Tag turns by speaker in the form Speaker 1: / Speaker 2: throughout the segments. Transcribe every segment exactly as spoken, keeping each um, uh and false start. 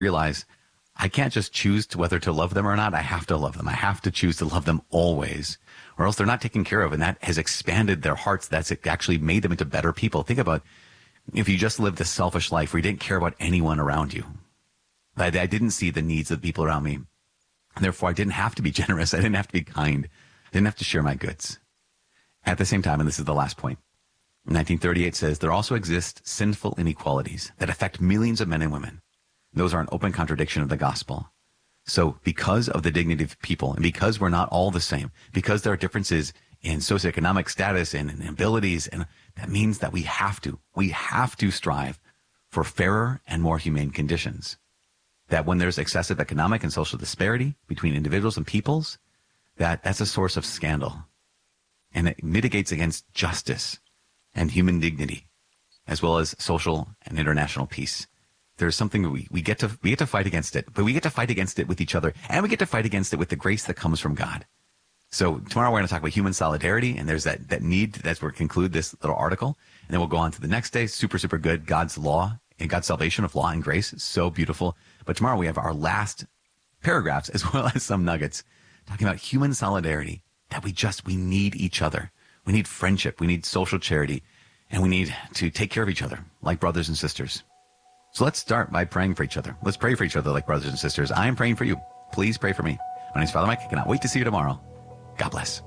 Speaker 1: realize I can't just choose to whether to love them or not. I have to love them. I have to choose to love them always, or else they're not taken care of. And that has expanded their hearts. That's actually made them into better people. Think about if you just lived a selfish life where you didn't care about anyone around you. I, I didn't see the needs of the people around me. And therefore, I didn't have to be generous. I didn't have to be kind. I didn't have to share my goods. At the same time, and this is the last point, nineteen thirty-eight says, there also exist sinful inequalities that affect millions of men and women. Those are an open contradiction of the gospel. So because of the dignity of people, and because we're not all the same, because there are differences in socioeconomic status and in abilities, and that means that we have to, we have to strive for fairer and more humane conditions. That when there's excessive economic and social disparity between individuals and peoples, that that's a source of scandal. And it mitigates against justice and human dignity, as well as social and international peace. There's something we, we get to we get to fight against it, but we get to fight against it with each other, and we get to fight against it with the grace that comes from God. So tomorrow we're going to talk about human solidarity, and there's that, that need. That's where we conclude this little article, and then we'll go on to the next day. Super, super good. God's law and God's salvation of law and grace. It's so beautiful. But tomorrow we have our last paragraphs as well as some nuggets talking about human solidarity, that we just, we need each other. We need friendship. We need social charity, and we need to take care of each other like brothers and sisters. So let's start by praying for each other. Let's pray for each other like brothers and sisters. I am praying for you. Please pray for me. My name is Father Mike. I cannot wait to see you tomorrow. God bless.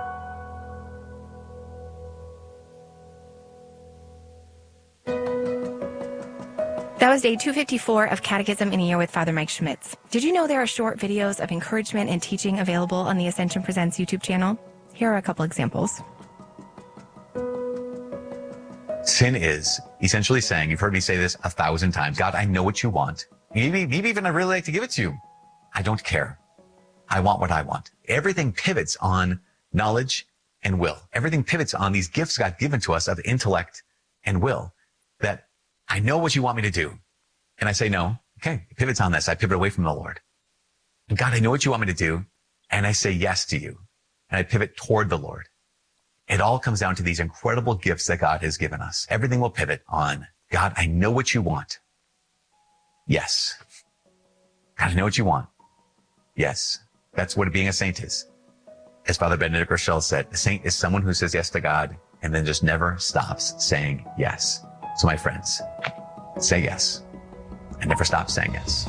Speaker 2: That was day two fifty-four of Catechism in a Year with Father Mike Schmitz. Did you know there are short videos of encouragement and teaching available on the Ascension Presents YouTube channel? Here are a couple examples.
Speaker 1: Sin is essentially saying, you've heard me say this a thousand times, God, I know what you want. Maybe, maybe even I'd really like to give it to you. I don't care. I want what I want. Everything pivots on knowledge and will. Everything pivots on these gifts God given to us of intellect and will, that I know what you want me to do. And I say, no. Okay. It pivots on this. I pivot away from the Lord. And God, I know what you want me to do. And I say yes to you. And I pivot toward the Lord. It all comes down to these incredible gifts that God has given us. Everything will pivot on, God, I know what you want. Yes. God, I know what you want. Yes. That's what being a saint is. As Father Benedict Rochelle said, a saint is someone who says yes to God and then just never stops saying yes. So my friends, say yes and never stop saying yes.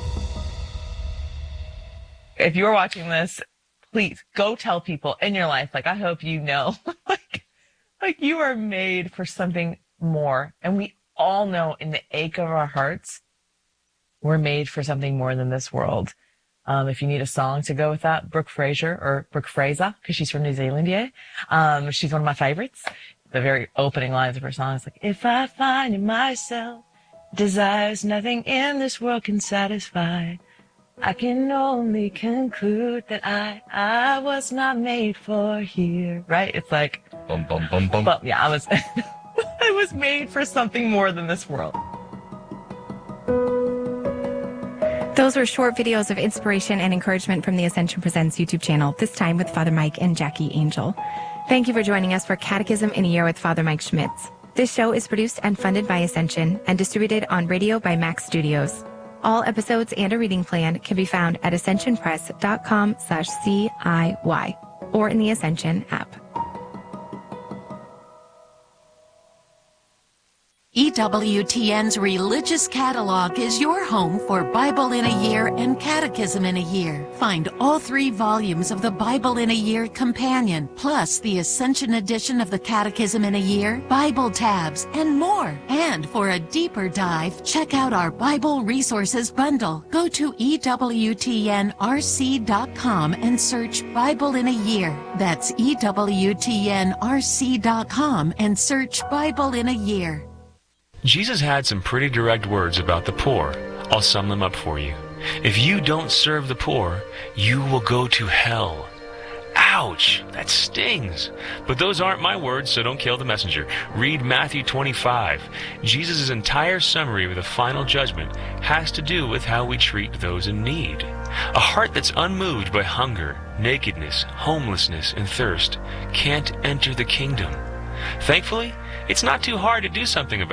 Speaker 3: If you're watching this, please go tell people in your life, like, I hope you know, like, like you are made for something more. And we all know in the ache of our hearts, we're made for something more than this world. Um, if you need a song to go with that, Brooke Fraser, or Brooke Fraser, because she's from New Zealand, yeah. Um, she's one of my favorites. The very opening lines of her song is like, if I find in myself desires nothing in this world can satisfy, I can only conclude that I, I was not made for here. Right? It's like,
Speaker 1: bum, bum, bum, bum.
Speaker 3: But yeah, I was, I was made for something more than this world.
Speaker 2: Those were short videos of inspiration and encouragement from the Ascension Presents YouTube channel, this time with Father Mike and Jackie Angel. Thank you for joining us for Catechism in a Year with Father Mike Schmitz. This show is produced and funded by Ascension and distributed on radio by Max Studios. All episodes and a reading plan can be found at ascensionpress.com slash CIY or in the Ascension app.
Speaker 4: E W T N's Religious Catalog is your home for Bible in a Year and Catechism in a Year. Find all three volumes of the Bible in a Year Companion, plus the Ascension edition of the Catechism in a Year, Bible tabs, and more. And for a deeper dive, check out our Bible Resources Bundle. Go to E W T N R C dot com and search Bible in a Year. That's E W T N R C dot com and search Bible in a Year.
Speaker 5: Jesus had some pretty direct words about the poor. I'll sum them up for you. If you don't serve the poor, you will go to hell. Ouch! That stings. But those aren't my words, so don't kill the messenger. Read Matthew twenty-five. Jesus' entire summary of the final judgment has to do with how we treat those in need. A heart that's unmoved by hunger, nakedness, homelessness, and thirst can't enter the kingdom. Thankfully, it's not too hard to do something about it.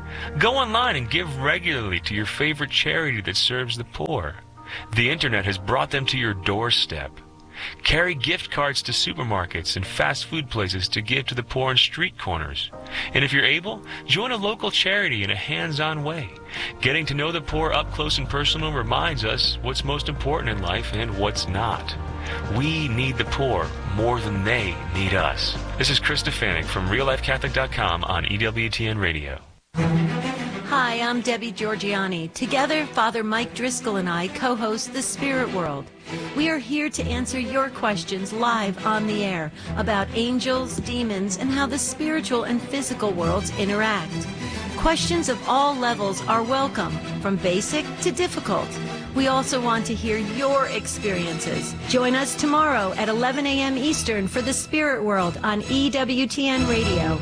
Speaker 5: Go online and give regularly to your favorite charity that serves the poor. The internet has brought them to your doorstep. Carry gift cards to supermarkets and fast food places to give to the poor on street corners. And if you're able, join a local charity in a hands-on way. Getting to know the poor up close and personal reminds us what's most important in life and what's not. We need the poor more than they need us. This is Chris Stefanik from real life catholic dot com on E W T N Radio.
Speaker 4: Hi, I'm Debbie Georgiani. Together, Father Mike Driscoll and I co-host The Spirit World. We are here to answer your questions live on the air about angels, demons, and how the spiritual and physical worlds interact. Questions of all levels are welcome, from basic to difficult. We also want to hear your experiences. Join us tomorrow at eleven a.m. Eastern for The Spirit World on E W T N Radio.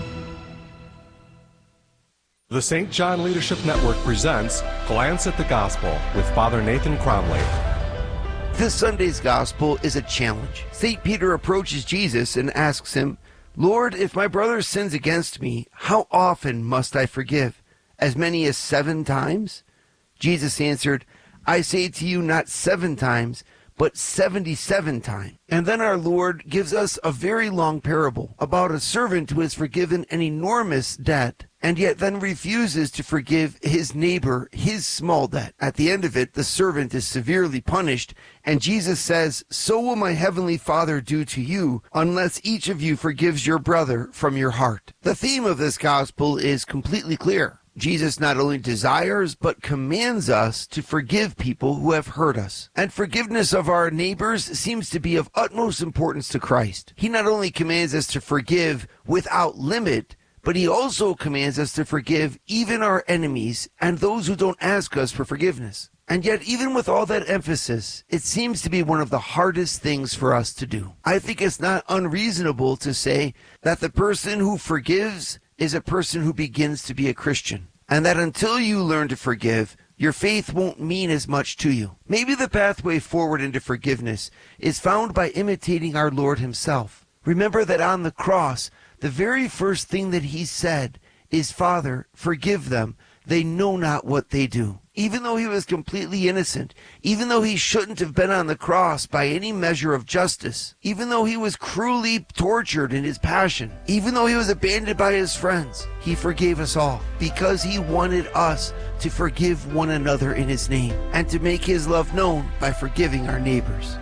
Speaker 6: The Saint John Leadership Network presents Glance at the Gospel with Father Nathan Cromley.
Speaker 7: This Sunday's Gospel is a challenge. Saint Peter approaches Jesus and asks him, "Lord, if my brother sins against me, how often must I forgive? As many as seven times?" Jesus answered, "I say to you, not seven times, but seventy-seven times." And then our Lord gives us a very long parable about a servant who has forgiven an enormous debt and yet then refuses to forgive his neighbor his small debt. At the end of it, the servant is severely punished, and Jesus says, "So will my heavenly Father do to you, unless each of you forgives your brother from your heart." The theme of this gospel is completely clear. Jesus not only desires, but commands us to forgive people who have hurt us. And forgiveness of our neighbors seems to be of utmost importance to Christ. He not only commands us to forgive without limit, but he also commands us to forgive even our enemies and those who don't ask us for forgiveness. And yet, even with all that emphasis, it seems to be one of the hardest things for us to do. I think it's not unreasonable to say that the person who forgives is a person who begins to be a Christian, and that until you learn to forgive, your faith won't mean as much to you. Maybe the pathway forward into forgiveness is found by imitating our Lord himself. Remember that on the cross, the very first thing that he said is, "Father, forgive them. They know not what they do." Even though he was completely innocent, even though he shouldn't have been on the cross by any measure of justice, even though he was cruelly tortured in his passion, even though he was abandoned by his friends, he forgave us all because he wanted us to forgive one another in his name and to make his love known by forgiving our neighbors.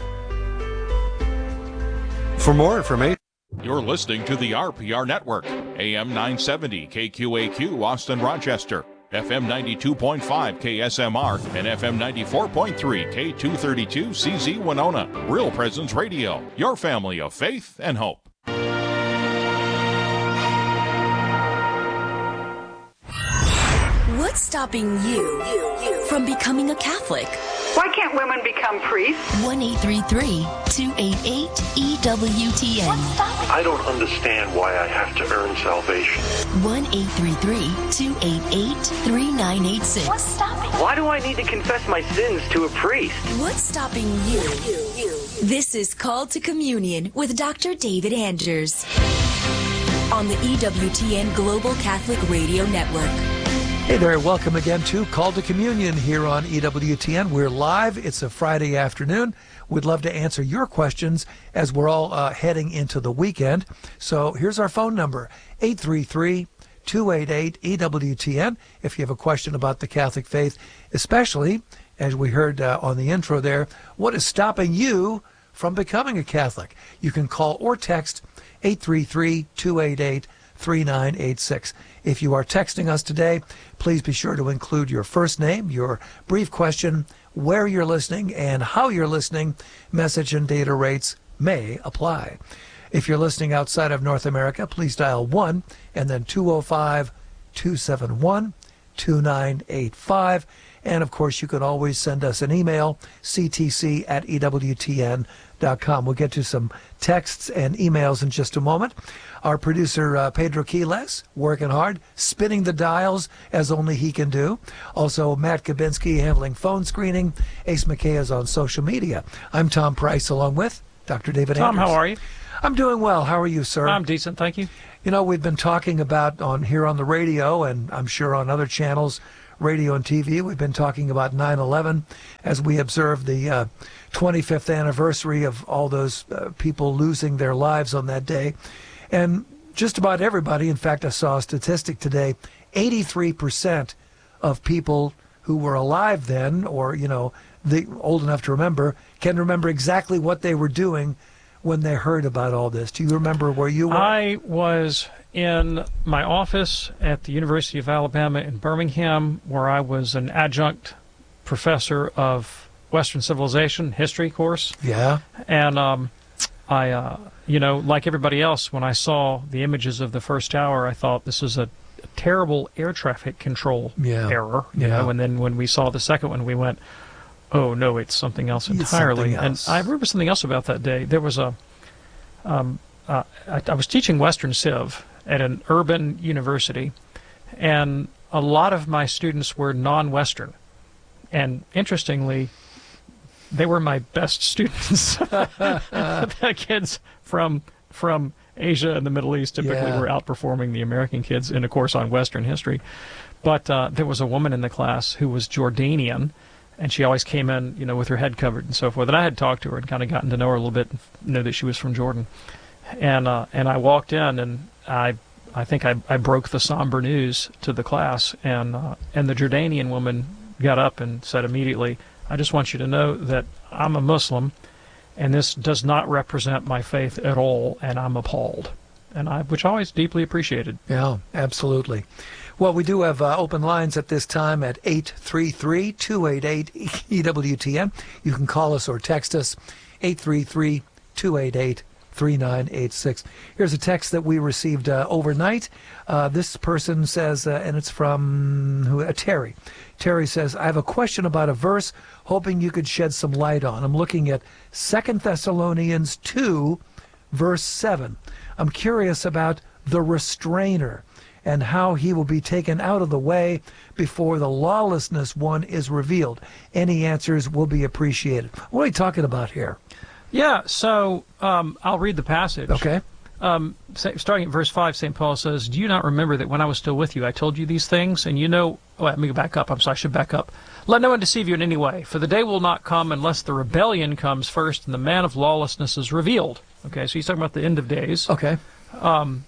Speaker 6: For more information,
Speaker 8: you're listening to the R P R Network, A M nine seventy K Q A Q Austin Rochester, F M ninety-two point five K S M R, and F M ninety-four point three K two thirty-two C Z Winona. Real Presence Radio, your family of faith and hope.
Speaker 9: What's stopping you from becoming a Catholic?
Speaker 10: Why can't women become priests?
Speaker 9: one eight three three, two eight eight, E W T N.
Speaker 11: I don't understand why I have to earn salvation.
Speaker 9: one eight three three, two eight eight, three nine eight six.
Speaker 10: What's stopping?
Speaker 11: Why do I need to confess my sins to a priest?
Speaker 9: What's stopping you? This is Called to Communion with Doctor David Andrews on the E W T N Global Catholic Radio Network.
Speaker 12: Hey there, welcome again to Call to Communion here on E W T N. We're live. It's a Friday afternoon. We'd love to answer your questions as we're all uh, heading into the weekend. So here's our phone number, eight three three, two eight eight, E W T N, if you have a question about the Catholic faith, especially, as we heard uh, on the intro there, what is stopping you from becoming a Catholic? You can call or text eight three three, two eight eight, three nine eight six. If you are texting us today, please be sure to include your first name, your brief question, where you're listening, and how you're listening. Message and data rates may apply. If you're listening outside of North America, please dial one and then two oh five, two seven one, two nine eight five. And, of course, you can always send us an email, c t c at e w t n dot com. We'll get to some texts and emails in just a moment. Our producer, uh, Pedro Quiles, working hard, spinning the dials as only he can do. Also, Matt Kabinski handling phone screening. Ace McKay is on social media. I'm Tom Price, along with Doctor David
Speaker 13: Tom,
Speaker 12: Andrews.
Speaker 13: how are you?
Speaker 12: I'm doing well. How are you, sir?
Speaker 13: I'm decent, thank you.
Speaker 12: You know, we've been talking about on here on the radio, and I'm sure on other channels, radio and T V, we've been talking about nine eleven as we observe the uh, twenty-fifth anniversary of all those uh, people losing their lives on that day. And just about everybody, in fact, I saw a statistic today, eighty-three percent of people who were alive then, or, you know, the old enough to remember, can remember exactly what they were doing when they heard about all this. Do you remember where you were?
Speaker 13: I was in my office at the University of Alabama in Birmingham, where I was an adjunct professor of Western civilization history course.
Speaker 12: Yeah.
Speaker 13: And um, I, uh, you know, like everybody else, when I saw the images of the first tower, I thought this is a terrible air traffic control
Speaker 12: yeah.
Speaker 13: error. You
Speaker 12: yeah.
Speaker 13: know, and then when we saw the second one, we went, oh no, it's something else entirely.
Speaker 12: Something else.
Speaker 13: And I remember something else about that day. There was a, um, uh, I, I was teaching Western Civ at an urban university, and a lot of my students were non-Western. And interestingly, they were my best students. The kids from from Asia and the Middle East typically
Speaker 12: Yeah.
Speaker 13: were outperforming the American kids in a course on Western history. But uh, there was a woman in the class who was Jordanian, and she always came in, you know, with her head covered and so forth. And I had talked to her and kind of gotten to know her a little bit, and knew that she was from Jordan. And uh, and I walked in, and I I think I, I broke the somber news to the class, and uh, and the Jordanian woman got up and said immediately, I just want you to know that I'm a Muslim, and this does not represent my faith at all, and I'm appalled. And I, which I always deeply appreciated.
Speaker 12: Yeah, absolutely. Well, we do have uh, open lines at this time at eight three three, two eight eight, E W T N. You can call us or text us, eight three three, two eight eight, three nine eight six. Here's a text that we received uh, overnight. Uh, this person says, uh, and it's from who, uh, Terry. Terry says, I have a question about a verse, hoping you could shed some light on. I'm looking at Second Thessalonians two, verse seven. I'm curious about the restrainer and how he will be taken out of the way before the lawlessness one is revealed. Any answers will be appreciated. What are we talking about here?
Speaker 13: Yeah, so um, I'll read the passage.
Speaker 12: Okay.
Speaker 13: Um, starting at verse five, Saint Paul says, do you not remember that when I was still with you, I told you these things? And you know, oh, let me back up. I'm sorry, I should back up. Let no one deceive you in any way, for the day will not come unless the rebellion comes first and the man of lawlessness is revealed. Okay, so he's talking about the end of days.
Speaker 12: Okay.
Speaker 13: Um,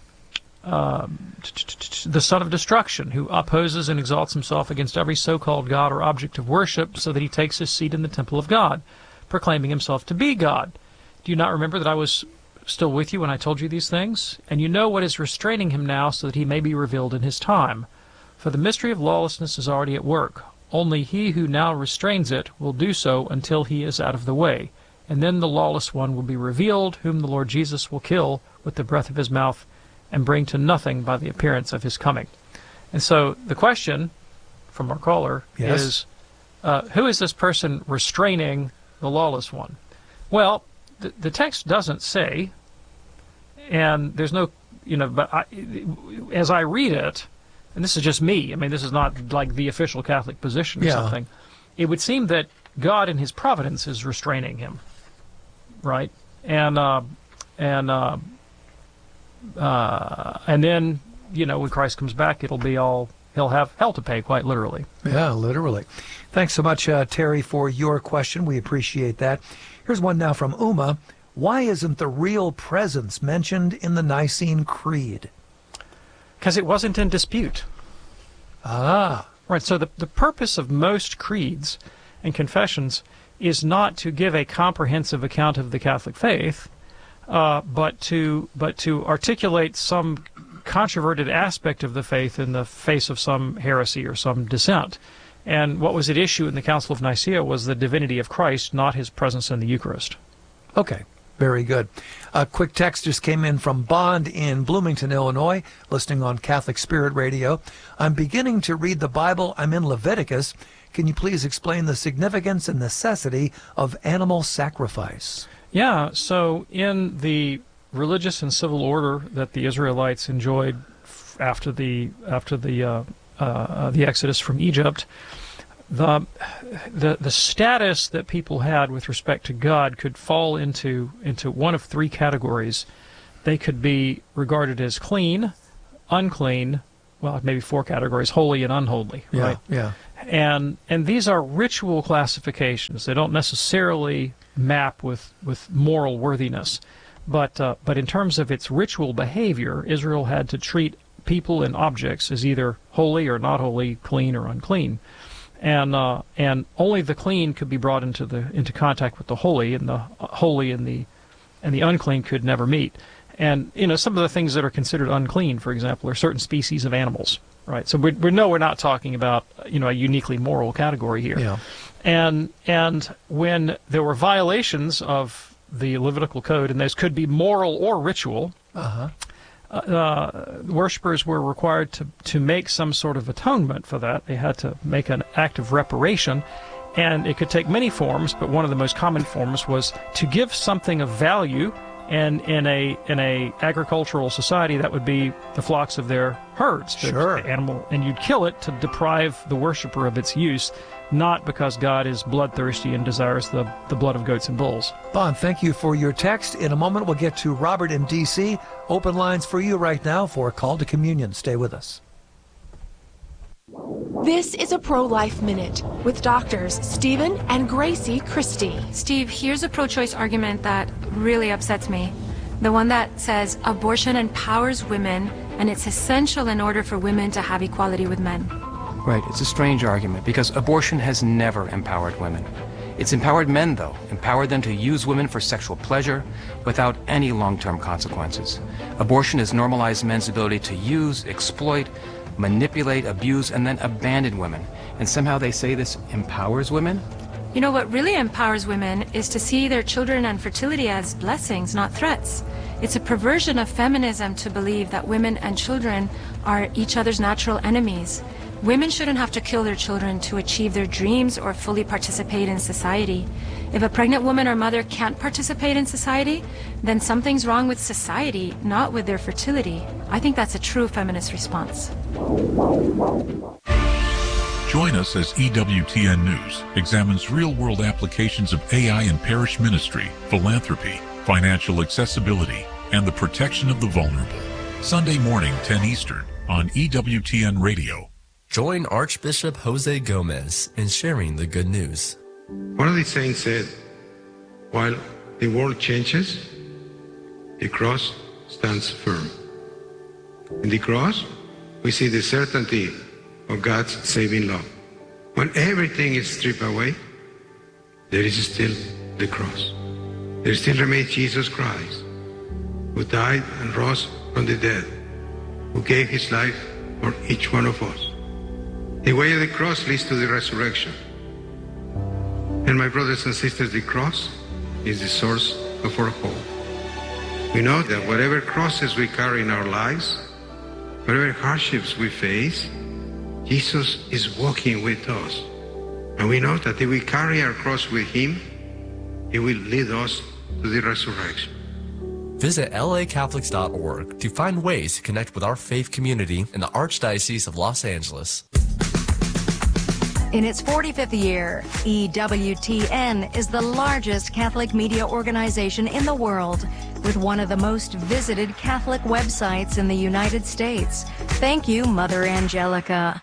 Speaker 13: um, the son of destruction, who opposes and exalts himself against every so-called God or object of worship, so that he takes his seat in the temple of God, proclaiming himself to be God. Do you not remember that I was still with you when I told you these things? And you know what is restraining him now, so that he may be revealed in his time. For the mystery of lawlessness is already at work. Only he who now restrains it will do so until he is out of the way. And then the lawless one will be revealed, whom the Lord Jesus will kill with the breath of his mouth and bring to nothing by the appearance of his coming. And so the question from our caller
Speaker 12: Yes.
Speaker 13: is, uh, who is this person restraining the lawless one? Well, the, the text doesn't say, and there's no, you know, but I, as I read it, and this is just me, I mean, this is not like the official Catholic position or
Speaker 12: Yeah.
Speaker 13: something, it would seem that God in his providence is restraining him, right? And, uh, and, uh, uh, and then, you know, when Christ comes back, it'll be all, he'll have hell to pay, quite literally.
Speaker 12: Yeah, literally. Thanks so much, uh, Terry, for your question. We appreciate that. Here's one now from Uma. Why isn't the real presence mentioned in the Nicene Creed?
Speaker 13: Because it wasn't in dispute.
Speaker 12: Ah.
Speaker 13: Right, so the, the purpose of most creeds and confessions is not to give a comprehensive account of the Catholic faith, uh, but to but to articulate some controverted aspect of the faith in the face of some heresy or some dissent. And what was at issue in the Council of Nicaea was the divinity of Christ, not his presence in the Eucharist.
Speaker 12: Okay, very good. A quick text just came in from Bond in Bloomington, Illinois, listening on Catholic Spirit Radio. I'm beginning to read the Bible. I'm in Leviticus. Can you please explain the significance and necessity of animal sacrifice?
Speaker 13: Yeah, so in the religious and civil order that the Israelites enjoyed after the after the uh, uh, the Exodus from Egypt, the, the the status that people had with respect to God could fall into into one of three categories. They could be regarded as clean, unclean, well, maybe four categories: holy and unholy.
Speaker 12: Yeah,
Speaker 13: right?
Speaker 12: yeah.
Speaker 13: And and these are ritual classifications. They don't necessarily map with with moral worthiness, but uh, but in terms of its ritual behavior, Israel had to treat people and objects as either holy or not holy, clean or unclean, and uh, and only the clean could be brought into the into contact with the holy, and the holy and the and the unclean could never meet. And you know, some of the things that are considered unclean, for example, are certain species of animals, right? So we we know we're not talking about you know a uniquely moral category here.
Speaker 12: Yeah. And
Speaker 13: and when there were violations of the Levitical code, and those could be moral or ritual.
Speaker 12: Uh-huh.
Speaker 13: Uh, worshippers were required to, to make some sort of atonement for that. They had to make an act of reparation, and it could take many forms, but one of the most common forms was to give something of value, and in a in a agricultural society, that would be the flocks of their herds, the
Speaker 12: Sure.
Speaker 13: animal, and you'd kill it to deprive the worshipper of its use, not because God is bloodthirsty and desires the, the blood of goats and bulls.
Speaker 12: Bon, thank you for your text. In a moment, we'll get to Robert in D C Open lines for you right now for a call to communion. Stay with us.
Speaker 14: This is a Pro-Life Minute with doctors Stephen and Gracie Christie.
Speaker 2: Steve, here's a pro-choice argument that really upsets me. The one that says abortion empowers women and it's essential in order for women to have equality with men.
Speaker 15: Right, it's a strange argument because abortion has never empowered women. It's empowered men, though, empowered them to use women for sexual pleasure without any long-term consequences. Abortion has normalized men's ability to use, exploit, manipulate, abuse, and then abandon women. And somehow they say this empowers women?
Speaker 2: You know, what really empowers women is to see their children and fertility as blessings, not threats. It's a perversion of feminism to believe that women and children are each other's natural enemies. Women shouldn't have to kill their children to achieve their dreams or fully participate in society. If a pregnant woman or mother can't participate in society, then something's wrong with society, not with their fertility. I think that's a true feminist response.
Speaker 16: Join us as E W T N News examines real-world applications of A I in parish ministry, philanthropy, financial accessibility, and the protection of the vulnerable. Sunday morning, ten Eastern, on E W T N Radio.
Speaker 17: Join Archbishop Jose Gomez in sharing the good news.
Speaker 18: One of the saints said, while the world changes, the cross stands firm. In the cross, we see the certainty of God's saving love. When everything is stripped away, there is still the cross. There still remains Jesus Christ, who died and rose from the dead, who gave his life for each one of us. The way of the cross leads to the resurrection. And my brothers and sisters, the cross is the source of our hope. We know that whatever crosses we carry in our lives, whatever hardships we face, Jesus is walking with us. And we know that if we carry our cross with him, he will lead us to the resurrection.
Speaker 17: Visit L A Catholics dot org to find ways to connect with our faith community in the Archdiocese of Los Angeles.
Speaker 19: In its forty-fifth year, E W T N is the largest Catholic media organization in the world, with one of the most visited Catholic websites in the United States. Thank you, Mother Angelica.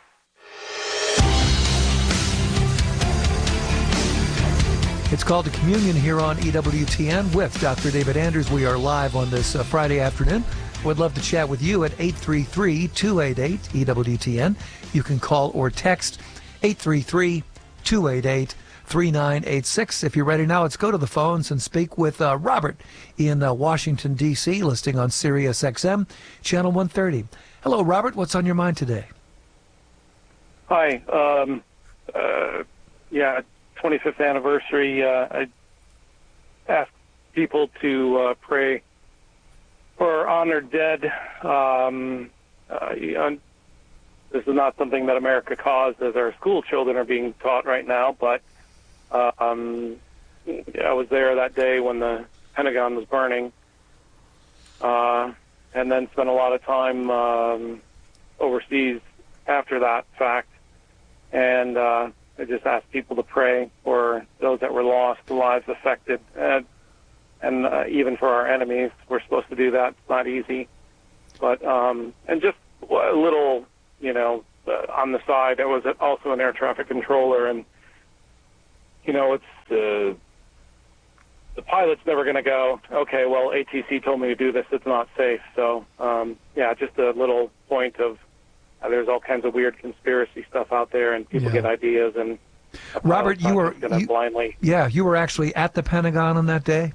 Speaker 12: It's called to communion here on E W T N with Doctor David Anders. We are live on this uh, Friday afternoon. Would love to chat with you at eight three three, two eight eight, E W T N. You can call or text eight three three, two eight eight, three nine eight six. If you're ready now, let's go to the phones and speak with uh, Robert in uh, Washington, D C, listing on Sirius X M, Channel one thirty. Hello, Robert. What's on your mind today?
Speaker 20: Hi. Um, uh, yeah, twenty-fifth anniversary. Uh, I ask people to uh, pray for our honored dead. Um, uh, This is not something that America caused, as our school children are being taught right now, but uh, um, I was there that day when the Pentagon was burning, uh, and then spent a lot of time um, overseas after that fact. And uh, I just ask people to pray for those that were lost, the lives affected, and, and uh, even for our enemies. We're supposed to do that. It's not easy. But, um, and just a little, you know, uh, on the side, I was also an air traffic controller, and, you know, it's, uh, the pilot's never going to go, okay, well, A T C told me to do this, it's not safe. So, um, yeah, just a little point of, Uh, there's all kinds of weird conspiracy stuff out there, and people
Speaker 12: Yeah.
Speaker 20: get ideas. And
Speaker 12: Robert, you were you,
Speaker 20: blindly.
Speaker 12: yeah, you were actually at the Pentagon on that day.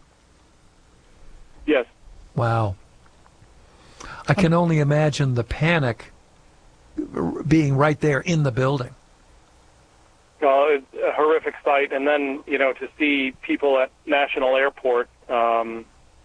Speaker 20: Yes.
Speaker 12: Wow. I can only imagine the panic being right there in the building.
Speaker 20: Well, it's a horrific sight, and then you know to see people at National Airport. Um,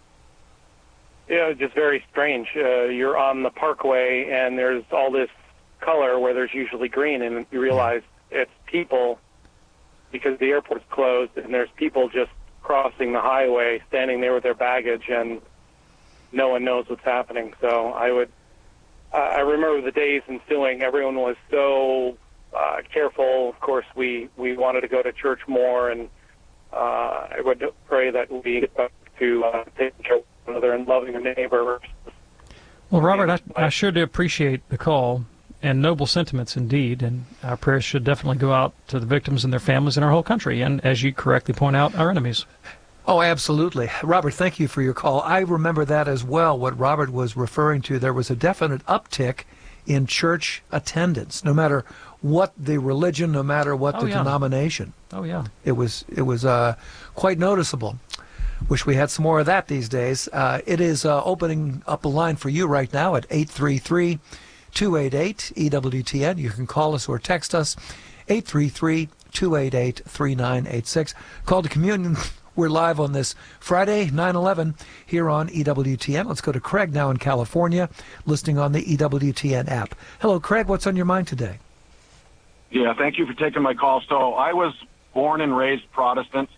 Speaker 20: Yeah, just very strange. Uh, you're on the parkway, and there's all this color where there's usually green, and you realize it's people because the airport's closed, and there's people just crossing the highway, standing there with their baggage, and no one knows what's happening. So I would, uh, I remember the days ensuing. Everyone was so uh, careful. Of course, we we wanted to go to church more, and uh, I would pray that we get back to uh, taking care of one another and loving a neighbor.
Speaker 13: Well, Robert, I, I sure do appreciate the call, and noble sentiments indeed, and our prayers should definitely go out to the victims and their families in our whole country, and as you correctly point out, our enemies.
Speaker 12: Oh, absolutely. Robert, thank you for your call. I remember that as well, what Robert was referring to. There was a definite uptick in church attendance, no matter what the religion, no matter what
Speaker 13: Oh,
Speaker 12: the
Speaker 13: yeah.
Speaker 12: denomination.
Speaker 13: Oh, yeah.
Speaker 12: It was, it was uh, quite noticeable. Wish we had some more of that these days. Uh, it is uh, opening up a line for you right now at eight three three, two eight eight, E W T N. You can call us or text us, eight three three, two eight eight, three nine eight six. Call to Communion. We're live on this Friday, nine eleven, here on E W T N. Let's go to Craig now in California, listening on the E W T N app. Hello, Craig. What's on your mind today?
Speaker 21: Yeah, thank you for taking my call. So I was born and raised Protestant,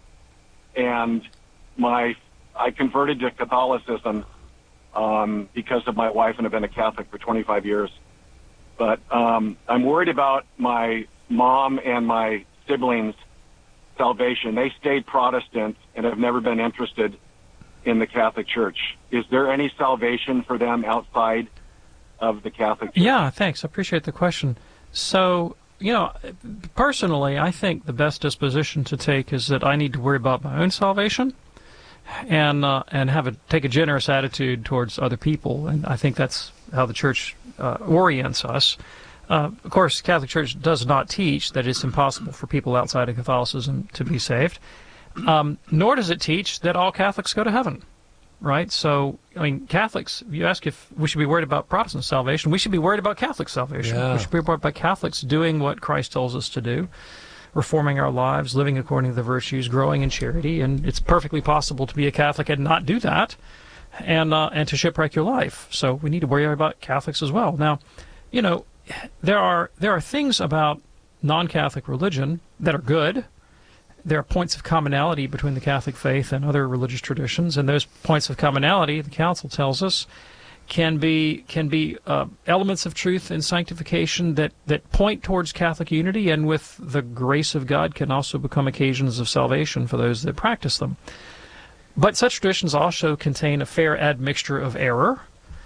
Speaker 21: and my I converted to Catholicism um, because of my wife, and I've been a Catholic for twenty-five years. But um, I'm worried about my mom and my siblings' salvation. They stayed Protestant and have never been interested in the Catholic Church. Is there any salvation for them outside of the Catholic Church?
Speaker 13: Yeah, thanks. I appreciate the question. So, you know, personally, I think the best disposition to take is that I need to worry about my own salvation and uh, and have a take a generous attitude towards other people, and I think that's how the Church uh, orients us. Uh, of course, the Catholic Church does not teach that it's impossible for people outside of Catholicism to be saved, um, nor does it teach that all Catholics go to heaven, right? So, I mean, Catholics, you ask if we should be worried about Protestant salvation, we should be worried about Catholic salvation.
Speaker 12: Yeah.
Speaker 13: We should be worried about Catholics doing what Christ tells us to do, reforming our lives, living according to the virtues, growing in charity, and it's perfectly possible to be a Catholic and not do that, and uh, and to shipwreck your life. So we need to worry about Catholics as well. Now, you know, there are there are things about non-Catholic religion that are good. There are points of commonality between the Catholic faith and other religious traditions, and those points of commonality, the Council tells us, can be can be uh, elements of truth and sanctification that, that point towards Catholic unity, and with the grace of God can also become occasions of salvation for those that practice them. But such traditions also contain a fair admixture of error,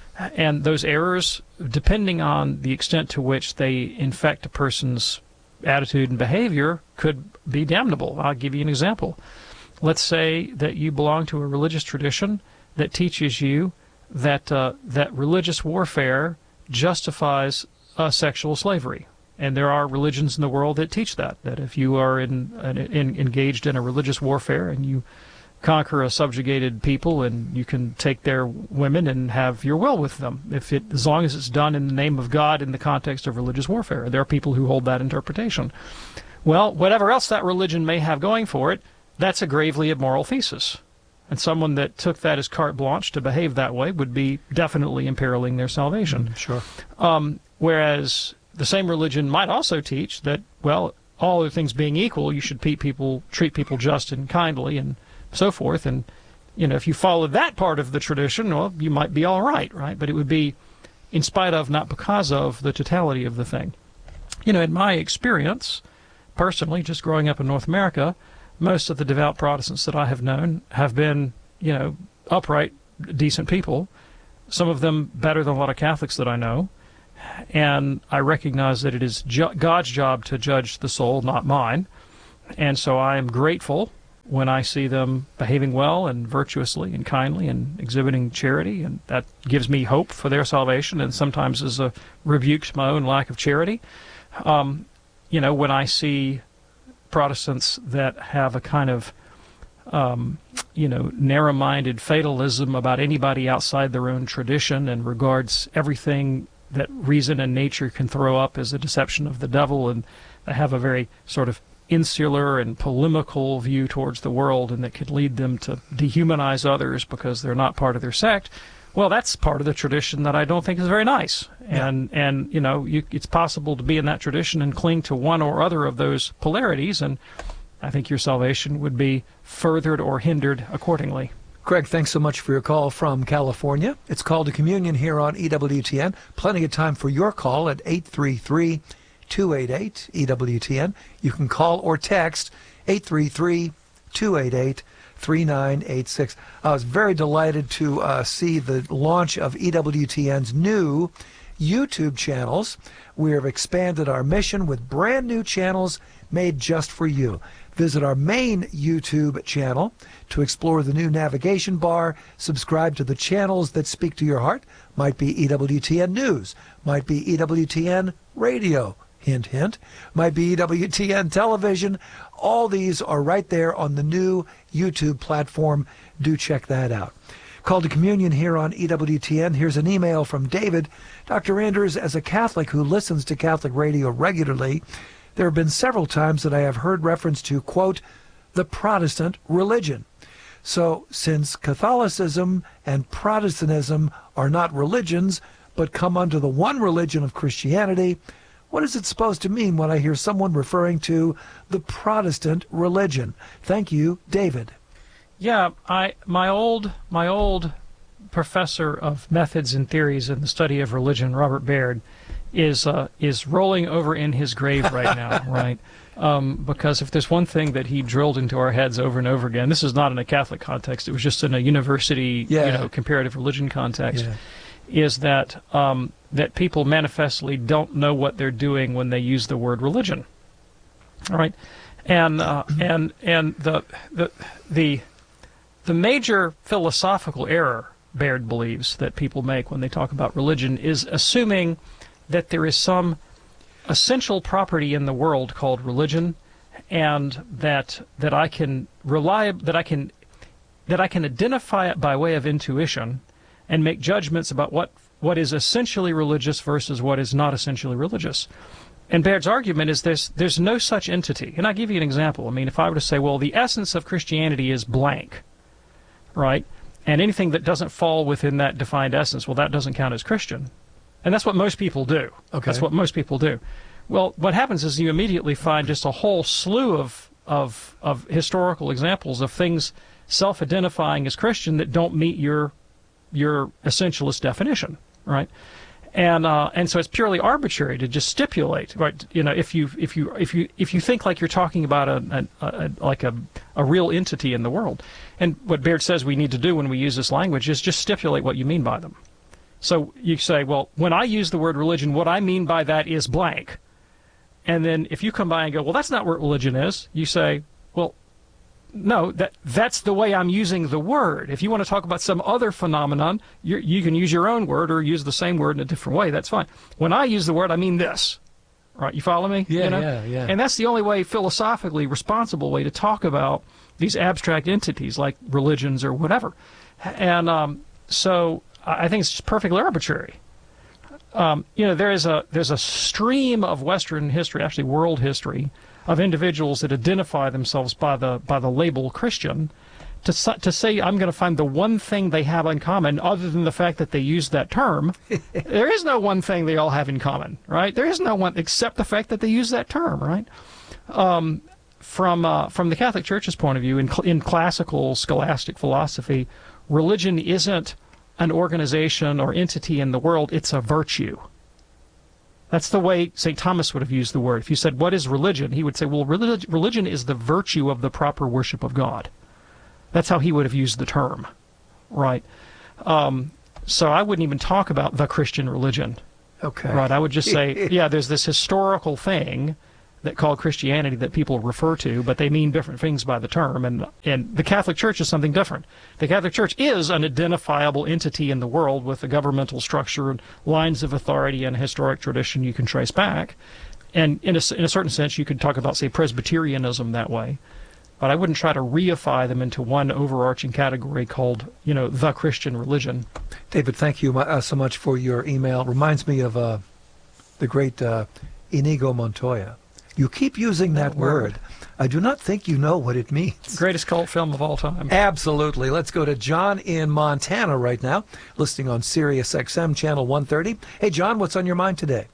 Speaker 13: and those errors, depending on the extent to which they infect a person's attitude and behavior, could be damnable. I'll give you an example. Let's say that you belong to a religious tradition that teaches you that uh, that religious warfare justifies uh, sexual slavery, and there are religions in the world that teach that. That if you are in, in engaged in a religious warfare and you conquer a subjugated people, and you can take their women and have your will with them, if it as long as it's done in the name of God in the context of religious warfare. There are people who hold that interpretation. Well, whatever else that religion may have going for it, that's a gravely immoral thesis. And someone that took that as carte blanche to behave that way would be definitely imperiling their salvation.
Speaker 12: Mm, sure.
Speaker 13: Um, whereas the same religion might also teach that, well, all other things being equal, you should treat people, treat people just and kindly and so forth. And, you know, if you follow that part of the tradition, well, you might be all right, right? But it would be in spite of, not because of, the totality of the thing. You know, in my experience, personally, just growing up in North America, most of the devout Protestants that I have known have been, you know, upright, decent people, some of them better than a lot of Catholics that I know. And I recognize that it is ju- God's job to judge the soul, not mine. And so I am grateful when I see them behaving well and virtuously and kindly and exhibiting charity, and that gives me hope for their salvation, and sometimes is a rebuke to my own lack of charity. Um, you know, when I see Protestants that have a kind of, um, you know, narrow-minded fatalism about anybody outside their own tradition and regards everything that reason and nature can throw up as a deception of the devil, and they have a very sort of insular and polemical view towards the world, and that could lead them to dehumanize others because they're not part of their sect. Well, that's part of the tradition that I don't think is very nice. Yeah. And, and you know, you, it's possible to be in that tradition and cling to one or other of those polarities, and I think your salvation would be furthered or hindered accordingly.
Speaker 12: Craig, thanks so much for your call from California. It's Call to Communion here on E W T N. Plenty of time for your call at eight three three, two eight eight, E W T N. You can call or text eight three three, two eight eight, three nine eight six. I was very delighted to uh, see the launch of E W T N's new YouTube channels. We have expanded our mission with brand new channels made just for you. Visit our main YouTube channel to explore the new navigation bar. Subscribe to the channels that speak to your heart. Might be E W T N News, might be E W T N Radio, hint, hint, might be E W T N Television. All these are right there on the new YouTube platform. Do check that out. Call to Communion here on E W T N. Here's an email from David. Doctor Anders, as a Catholic who listens to Catholic radio regularly, there have been several times that I have heard reference to, quote, the Protestant religion. So, since Catholicism and Protestantism are not religions, but come under the one religion of Christianity, what is it supposed to mean when I hear someone referring to the Protestant religion? Thank you, David.
Speaker 13: Yeah, I my old my old professor of methods and theories in the study of religion, Robert Baird, is uh, is rolling over in his grave right now, right? Um, because if there's one thing that he drilled into our heads over and over again, this is not in a Catholic context, it was just in a university, yeah. you know, comparative religion context, yeah. is that um, that people manifestly don't know what they're doing when they use the word religion, all right? And uh, and and the the the the major philosophical error Baird believes that people make when they talk about religion is assuming that there is some essential property in the world called religion, and that that I can rely that I can that I can identify it by way of intuition and make judgments about what what is essentially religious versus what is not essentially religious. And Baird's argument is there's there's no such entity. And I'll give you an example. I mean, if I were to say, well, the essence of Christianity is blank, right? And anything that doesn't fall within that defined essence, well, that doesn't count as Christian. And that's what most people do. Okay. That's what most people do. Well, what happens is you immediately find just a whole slew of of of historical examples of things self-identifying as Christian that don't meet your your essentialist definition, right? And uh, and so it's purely arbitrary to just stipulate, right? You know, if you if you if you if you think like you're talking about a, a, a like a a real entity in the world, and what Baird says we need to do when we use this language is just stipulate what you mean by them. So you say, well, when I use the word religion, what I mean by that is blank. And then if you come by and go, well, that's not what religion is, you say, well, no, that that's the way I'm using the word. If you want to talk about some other phenomenon, you you can use your own word or use the same word in a different way. That's fine. When I use the word, I mean this. Right? You follow me?
Speaker 12: Yeah,
Speaker 13: you know?
Speaker 12: yeah, yeah.
Speaker 13: And that's the only way, philosophically responsible way to talk about these abstract entities like religions or whatever. And um, so I think it's just perfectly arbitrary. Um, you know, there is a there's a stream of Western history, actually world history, of individuals that identify themselves by the by the label Christian. To to say I'm going to find the one thing they have in common, other than the fact that they use that term, there is no one thing they all have in common, right? There is no one except the fact that they use that term, right? Um, from uh, from the Catholic Church's point of view, in cl- in classical scholastic philosophy, religion isn't an organization or entity in the world, it's a virtue. That's the way Saint Thomas would have used the word. If you said, what is religion? He would say, well, relig- religion is the virtue of the proper worship of God. That's how he would have used the term, right? Um, so I wouldn't even talk about the Christian religion.
Speaker 12: Okay.
Speaker 13: Right, I would just say, yeah, there's this historical thing that called Christianity that people refer to, but they mean different things by the term, and and the Catholic Church is something different. The Catholic Church is an identifiable entity in the world with a governmental structure and lines of authority and historic tradition you can trace back, and in a, in a certain sense you could talk about, say, Presbyterianism that way, but I wouldn't try to reify them into one overarching category called, you know, the Christian religion.
Speaker 12: David, thank you uh, so much for your email. Reminds me of uh, the great uh, Inigo Montoya. You keep using that, that word. word. I do not think you know what it means.
Speaker 13: Greatest cult film of all time.
Speaker 12: Absolutely. Let's go to John in Montana right now, listening on Sirius X M channel one thirty. Hey, John, what's on your mind today?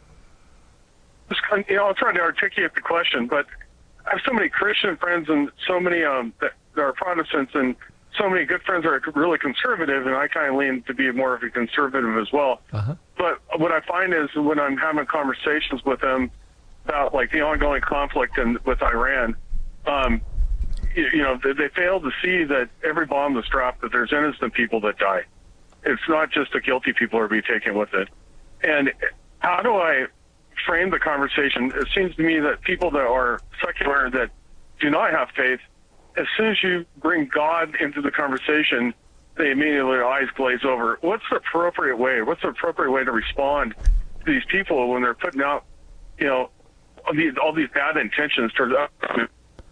Speaker 1: You know, I'm trying to articulate the question, but I have so many Christian friends and so many um, that are Protestants, and so many good friends that are really conservative, and I kind of lean to be more of a conservative as well.
Speaker 12: Uh-huh.
Speaker 1: But what I find is when I'm having conversations with them about like the ongoing conflict in, with Iran, um, you, you know, they, they fail to see that every bomb that's dropped, that there's innocent people that die. It's not just the guilty people who are being taken with it. And how do I frame the conversation? It seems to me that people that are secular, that do not have faith, as soon as you bring God into the conversation, they immediately their eyes glaze over. What's the appropriate way? What's the appropriate way to respond to these people when they're putting out, you know, all these, all these bad intentions towards us?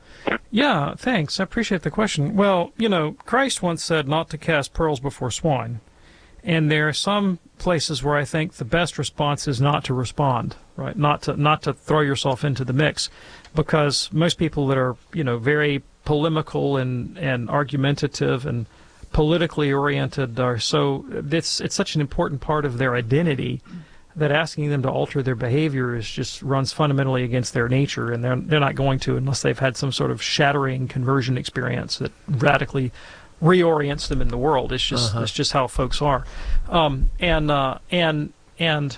Speaker 13: Yeah, thanks. I appreciate the question. Well, you know, Christ once said not to cast pearls before swine. And there are some places where I think the best response is not to respond, right? Not to not to throw yourself into the mix, because most people that are, you know, very polemical and, and argumentative and politically oriented are so it's it's such an important part of their identity that asking them to alter their behavior is just runs fundamentally against their nature, and they're they're not going to unless they've had some sort of shattering conversion experience that radically reorients them in the world. It's just uh-huh. it's just how folks are, um, and uh, and and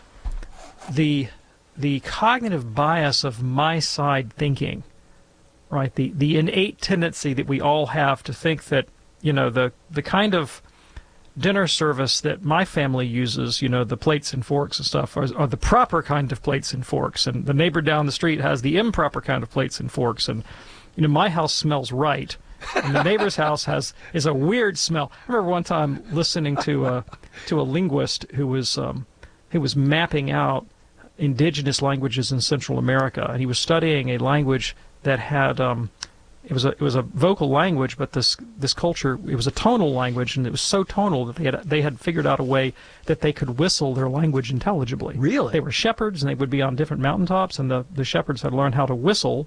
Speaker 13: the the cognitive bias of my side thinking, right? The the innate tendency that we all have to think that, you know, the the kind of dinner service that my family uses, you know, the plates and forks and stuff, are, are the proper kind of plates and forks, and the neighbor down the street has the improper kind of plates and forks, and, you know, my house smells right, and the neighbor's house has is a weird smell. I remember one time listening to a to a linguist who was um, who was mapping out indigenous languages in Central America, and he was studying a language that had um, It was a it was a vocal language, but this this culture, it was a tonal language, and it was so tonal that they had they had figured out a way that they could whistle their language intelligibly.
Speaker 12: Really?
Speaker 13: They were shepherds, and they would be on different mountaintops, and the, the shepherds had learned how to whistle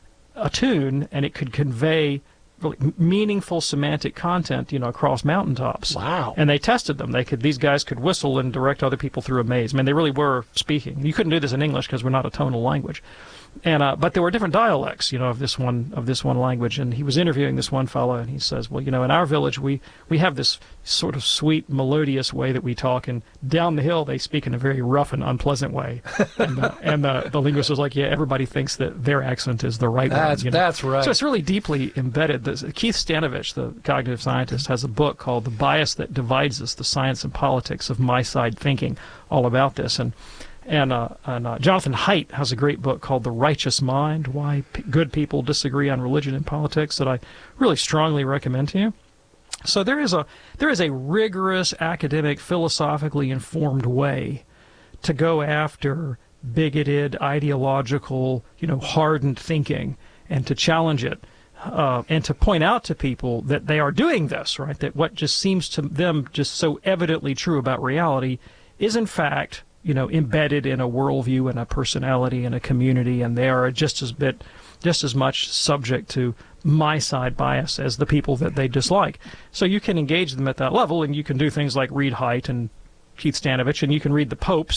Speaker 13: a tune, and it could convey really meaningful semantic content, you know, across mountaintops.
Speaker 12: Wow.
Speaker 13: And they tested them. They could these guys could whistle and direct other people through a maze. I mean, they really were speaking. You couldn't do this in English because we're not a tonal language. And uh, but there were different dialects, you know, of this one of this one language. And he was interviewing this one fellow, and he says, "Well, you know, in our village, we we have this sort of sweet, melodious way that we talk, and down the hill they speak in a very rough and unpleasant way." and uh, and uh, the linguist was like, "Yeah, everybody thinks that their accent is the right
Speaker 12: that's,
Speaker 13: one." You know?
Speaker 12: That's right.
Speaker 13: So it's really deeply embedded. This, Keith Stanovich, the cognitive scientist, has a book called "The Bias That Divides Us: The Science and Politics of My Side Thinking," all about this. And And, uh, and uh, Jonathan Haidt has a great book called The Righteous Mind, Why P- Good People Disagree on Religion and Politics, that I really strongly recommend to you. So there is a there is a rigorous, academic, philosophically informed way to go after bigoted, ideological, you know, hardened thinking, and to challenge it, uh, and to point out to people that they are doing this, right? That what just seems to them just so evidently true about reality is in fact, you know, embedded in a worldview and a personality and a community, and they are just as bit, just as much subject to my side bias as the people that they dislike. So you can engage them at that level, and you can do things like read Haidt and Keith Stanovich, and you can read the popes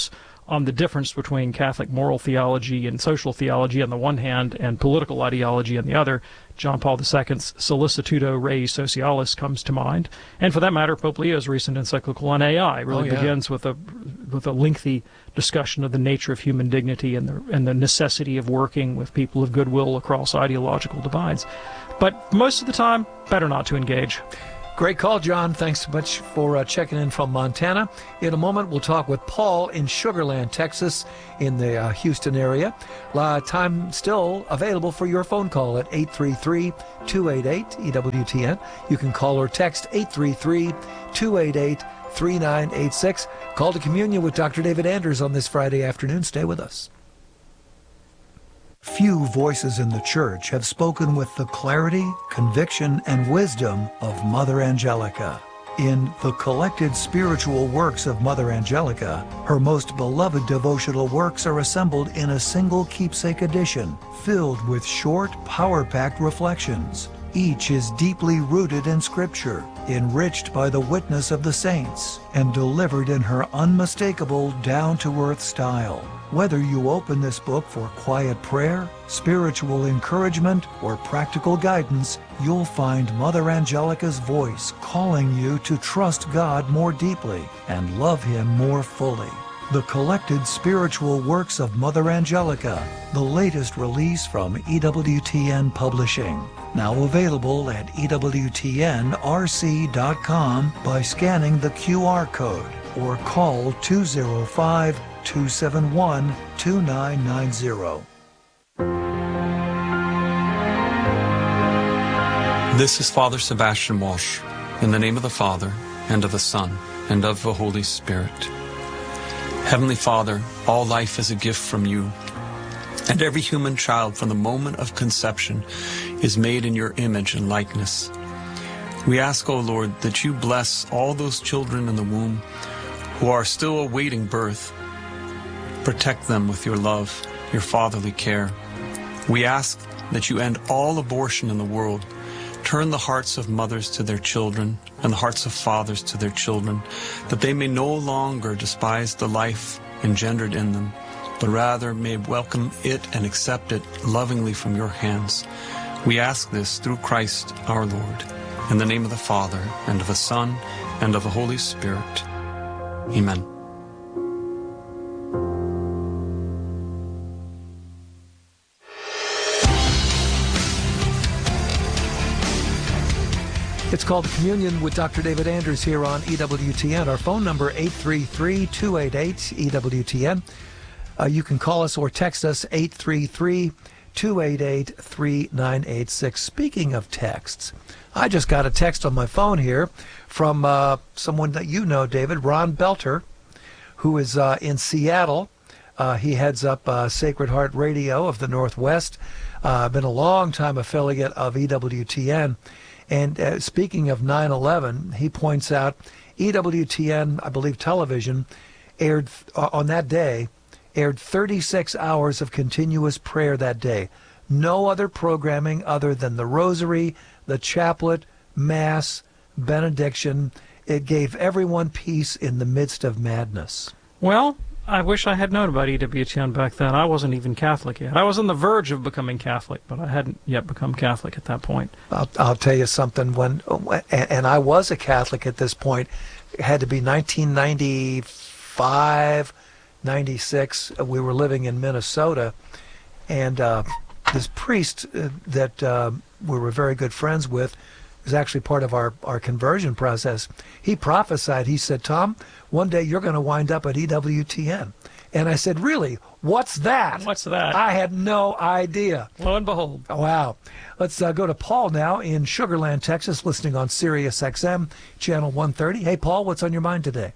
Speaker 13: on the difference between Catholic moral theology and social theology on the one hand and political ideology on the other. John Paul the Second's Solicitudo Rei Socialis comes to mind. And for that matter, Pope Leo's recent encyclical on A I really
Speaker 12: oh, yeah.
Speaker 13: begins with a with a lengthy discussion of the nature of human dignity and the, and the necessity of working with people of goodwill across ideological divides. But most of the time, better not to engage.
Speaker 12: Great call, John. Thanks so much for uh, checking in from Montana. In a moment, we'll talk with Paul in Sugar Land, Texas, in the uh, Houston area. Uh, time still available for your phone call at eight three three, two eight eight, E W T N. You can call or text eight three three, two eight eight, three nine eight six. Call to Communion with Doctor David Anders on this Friday afternoon. Stay with us.
Speaker 3: Few voices in the church have spoken with the clarity, conviction, and wisdom of Mother Angelica. In the collected spiritual works of Mother Angelica, her most beloved devotional works are assembled in a single keepsake edition, filled with short, power-packed reflections. Each is deeply rooted in Scripture, enriched by the witness of the saints, and delivered in her unmistakable, down-to-earth style. Whether you open this book for quiet prayer, spiritual encouragement, or practical guidance, you'll find Mother Angelica's voice calling you to trust God more deeply and love Him more fully. The collected spiritual works of Mother Angelica, the latest release from E W T N Publishing. Now available at E W T N R C dot com by scanning the Q R code or call two oh five, two seven one, two nine nine zero.
Speaker 22: This is Father Sebastian Walsh, in the name of the Father, and of the Son, and of the Holy Spirit. Heavenly Father, all life is a gift from you, and every human child from the moment of conception is made in your image and likeness. We ask, O Lord, that you bless all those children in the womb who are still awaiting birth. Protect them with your love, your fatherly care. We ask that you end all abortion in the world. Turn the hearts of mothers to their children and the hearts of fathers to their children, that they may no longer despise the life engendered in them, but rather may welcome it and accept it lovingly from your hands. We ask this through Christ our Lord, in the name of the Father, and of the Son, and of the Holy Spirit. Amen.
Speaker 12: It's called Communion with Doctor David Anders here on E W T N. Our phone number, eight three three, two eight eight, E W T N. Uh, you can call us or text us, eight three three, two eight eight, three nine eight six. Speaking of texts, I just got a text on my phone here from uh, someone that you know, David, Ron Belter, who is uh, in Seattle. Uh, he heads up uh, Sacred Heart Radio of the Northwest. Uh, been a long-time affiliate of E W T N. And uh, speaking of nine eleven, he points out E W T N, I believe television, aired uh, on that day, aired thirty-six hours of continuous prayer that day. No other programming other than the rosary, the chaplet, mass, benediction. It gave everyone peace in the midst of madness.
Speaker 13: Well, I wish I had known about E W T N back then. I wasn't even Catholic yet. I was on the verge of becoming Catholic, but I hadn't yet become Catholic at that point.
Speaker 12: I'll, I'll tell you something. When and, and I was a Catholic at this point. It had to be nineteen ninety-five, ninety-six. We were living in Minnesota, and uh, this priest uh, that uh, we were very good friends with was actually part of our, our conversion process. He prophesied. He said, Tom, one day you're going to wind up at E W T N. And I said, really? What's that?
Speaker 13: What's that?
Speaker 12: I had no idea.
Speaker 13: Lo and behold.
Speaker 12: Wow. Let's uh, go to Paul now in Sugar Land, Texas, listening on Sirius X M, channel one thirty. Hey, Paul, what's on your mind today?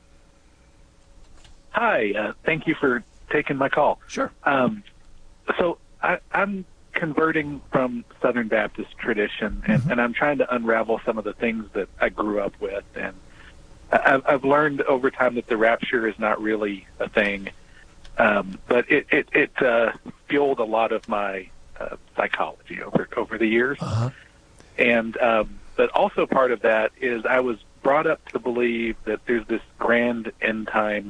Speaker 23: Hi. Uh, thank you for taking my call.
Speaker 12: Sure.
Speaker 23: Um, so I, I'm converting from Southern Baptist tradition, and, mm-hmm. and I'm trying to unravel some of the things that I grew up with. And I've, I've learned over time that the rapture is not really a thing, um, but it it, it uh, fueled a lot of my uh, psychology over over the years.
Speaker 12: Uh-huh.
Speaker 23: And um, but also part of that is I was brought up to believe that there's this grand end times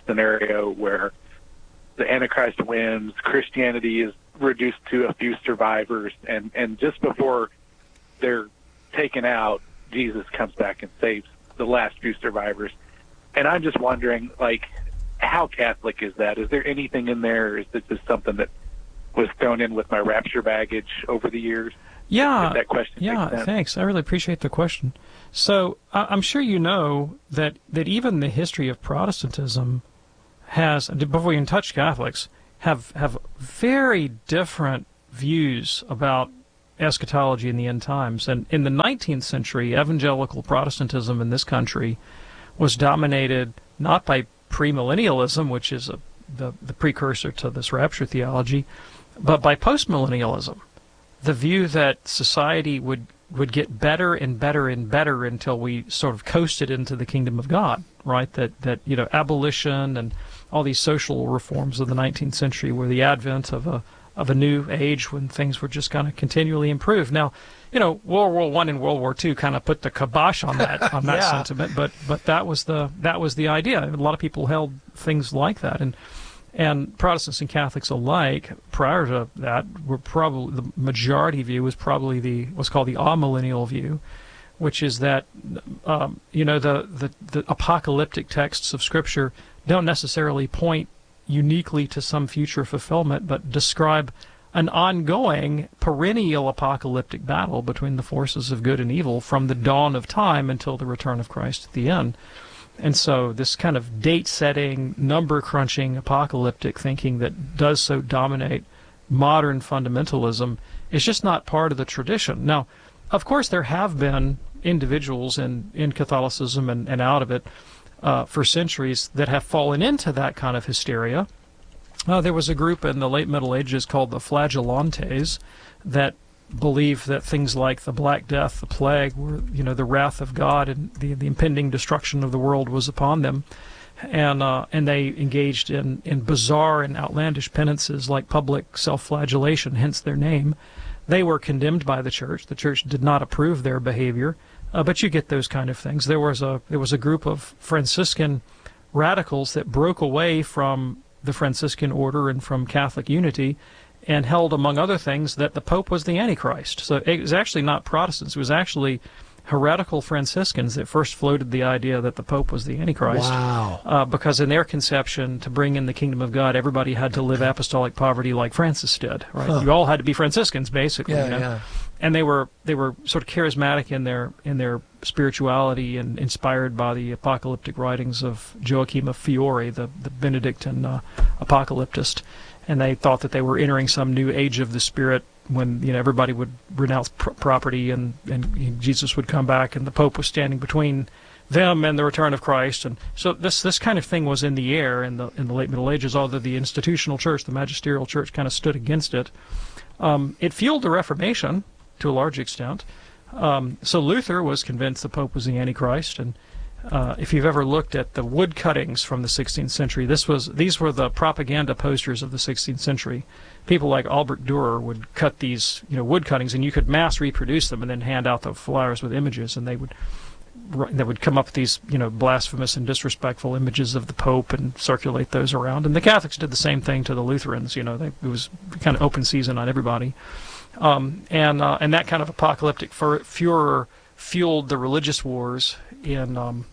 Speaker 23: scenario where the Antichrist wins, Christianity is reduced to a few survivors, and, and just before they're taken out, Jesus comes back and saves the last few survivors. And I'm just wondering, like, how Catholic is that? Is there anything in there, or is it just something that was thrown in with my rapture baggage over the years?
Speaker 13: Yeah,
Speaker 23: If that question
Speaker 13: yeah,
Speaker 23: makes sense.
Speaker 13: thanks. I really appreciate the question. So I- I'm sure you know that, that even the history of Protestantism has, before we even touch Catholics, have, have very different views about eschatology in the end times. And in the nineteenth century, evangelical Protestantism in this country was dominated not by premillennialism, which is a, the, the precursor to this rapture theology, but by postmillennialism. The view that society would, would get better and better and better until we sort of coasted into the kingdom of God, right? That, that you know, abolition and all these social reforms of the nineteenth century were the advent of a of a new age when things were just going to continually improve. Now, you know, World War One and World War Two kind of put the kibosh on that on that
Speaker 12: Yeah.
Speaker 13: sentiment, but but that was the that was the idea. A lot of people held things like that, and and Protestants and Catholics alike prior to that were probably the majority view was probably the what's called the amillennial view, which is that um, you know the, the the apocalyptic texts of Scripture don't necessarily point uniquely to some future fulfillment, but describe an ongoing, perennial apocalyptic battle between the forces of good and evil from the dawn of time until the return of Christ at the end. And so this kind of date-setting, number-crunching, apocalyptic thinking that does so dominate modern fundamentalism is just not part of the tradition. Now, of course, there have been individuals in, in Catholicism and, and out of it Uh, for centuries that have fallen into that kind of hysteria. Uh, there was a group in the late Middle Ages called the Flagellantes that believed that things like the Black Death, the plague, were, you know, the wrath of God and the, the impending destruction of the world was upon them. And uh, and they engaged in, in bizarre and outlandish penances like public self-flagellation, hence their name. They were condemned by the church. The church did not approve their behavior. Uh, but you get those kind of things. There was a there was a group of Franciscan radicals that broke away from the Franciscan order and from Catholic unity and held, among other things, that the Pope was the Antichrist. So it was actually not Protestants. It was actually heretical Franciscans that first floated the idea that the Pope was the Antichrist.
Speaker 12: Wow.
Speaker 13: Uh, because in their conception, to bring in the kingdom of God, everybody had to live apostolic poverty like Francis did. Right?
Speaker 12: Huh.
Speaker 13: You all had to be Franciscans, basically.
Speaker 12: Yeah,
Speaker 13: you know?
Speaker 12: yeah.
Speaker 13: And they were they were sort of charismatic in their in their spirituality and inspired by the apocalyptic writings of Joachim of Fiore, the, the Benedictine uh, apocalyptist. And they thought that they were entering some new age of the Spirit when, you know, everybody would renounce pr- property and, and Jesus would come back and the Pope was standing between them and the return of Christ. And so this this kind of thing was in the air in the in the late Middle Ages, although the institutional church, the magisterial church, kind of stood against it. Um, it fueled the Reformation to a large extent. Um, so Luther was convinced the Pope was the Antichrist, and uh, if you've ever looked at the wood cuttings from the sixteenth century, this was these were the propaganda posters of the sixteenth century. People like Albert Dürer would cut these, you know, wood cuttings, and you could mass reproduce them and then hand out the flyers with images, and they would that would come up with these, you know, blasphemous and disrespectful images of the Pope and circulate those around. And the Catholics did the same thing to the Lutherans. You know, they, it was kind of open season on everybody. Um, and uh, and that kind of apocalyptic fur- furor fueled the religious wars in um,